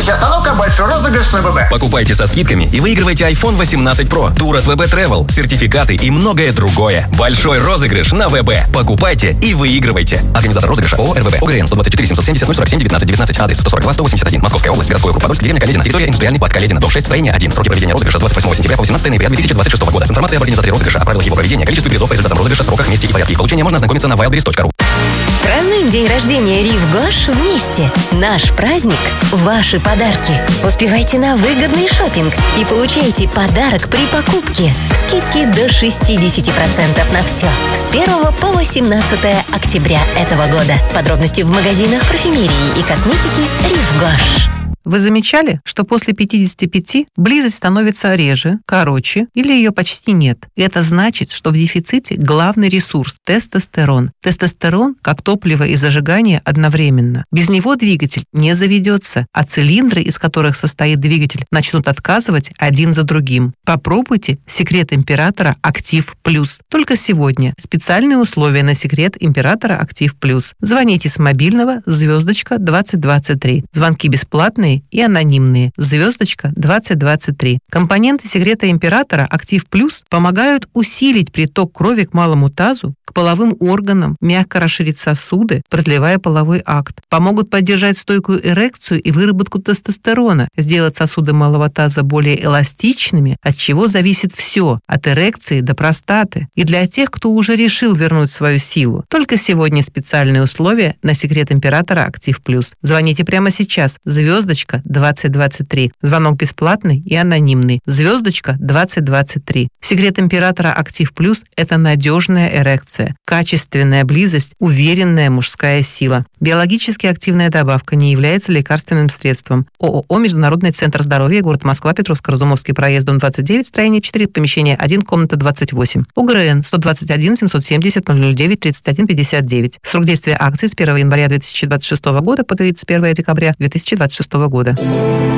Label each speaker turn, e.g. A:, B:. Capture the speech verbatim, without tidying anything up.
A: Следующая остановка – большой розыгрыш на ВБ.
B: Покупайте со скидками и выигрывайте айфон восемнадцать про, тур от ВБ Travel, сертификаты и многое другое. Большой розыгрыш на ВБ. Покупайте и выигрывайте. Организатор розыгрыша ООО РВБ. ОГРН сто двадцать четыре семьсот семьдесят ноль сорок семь девятнадцать девятнадцать. Адрес сто сорок два сто восемьдесят один. Московская область. Городской округ Подольск. Деревня Каледина. Территория индустриальный парк Каледина. Дом шесть. Строение один. Сроки проведения розыгрыша с двадцать восьмого сентября по восемнадцатое ноября две тысячи двадцать шестого года. С информацией об организаторе розыгрыша, о правилах его проведения, количестве призов по результатам розыгрыша, сроках, месте и порядке их получения можно ознакомиться на wildberries точка ру.
C: Празднуем день рождения Рив Гош вместе. Наш праздник – ваши подарки. Успевайте на выгодный шопинг и получайте подарок при покупке. Скидки до шестьдесят процентов на все. С первого по восемнадцатое октября этого года. Подробности в магазинах парфюмерии и косметики Рив Гош.
D: Вы замечали, что после пятидесяти пяти близость становится реже, короче или ее почти нет? Это значит, что в дефиците главный ресурс – тестостерон. Тестостерон как топливо и зажигание одновременно. Без него двигатель не заведется, а цилиндры, из которых состоит двигатель, начнут отказывать один за другим. Попробуйте секрет императора Актив Плюс. Только сегодня специальные условия на секрет императора Актив Плюс. Звоните с мобильного звездочка двадцать двадцать три. Звонки бесплатные и анонимные. Звездочка двадцать двадцать три. Компоненты секрета императора Актив Плюс помогают усилить приток крови к малому тазу, к половым органам, мягко расширить сосуды, продлевая половой акт. Помогут поддержать стойкую эрекцию и выработку тестостерона, сделать сосуды малого таза более эластичными, от чего зависит все, от эрекции до простаты. И для тех, кто уже решил вернуть свою силу. Только сегодня специальные условия на секрет императора Актив Плюс. Звоните прямо сейчас. Звездочка двадцать двадцать три. Звонок бесплатный и анонимный. Звездочка двадцать двадцать три. Секрет императора Актив Плюс – это надежная эрекция, качественная близость, уверенная мужская сила. Биологически активная добавка не является лекарственным средством. ООО «Международный центр здоровья», город Москва, Петровско-Разумовский проезд, дом двадцать девять, строение четыре, помещение один, комната двадцать восемь. УГРН сто двадцать один семьсот семьдесят ноль ноль девять тридцать один пятьдесят девять. Срок действия акции с первого января две тысячи двадцать шестого года по тридцать первое декабря две тысячи двадцать шестого года.